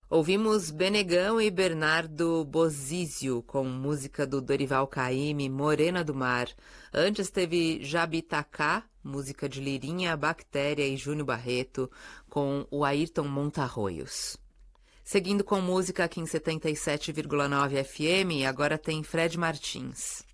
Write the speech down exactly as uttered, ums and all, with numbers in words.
Ouvimos Benegão e Bernardo Bozizio com música do Dorival Caymmi, Morena do Mar. Antes teve Jabitacá, música de Lirinha, Bactéria e Júnior Barreto com o Ayrton Montarroios. Seguindo com música aqui em setenta e sete vírgula nove F M, agora tem Fred Martins.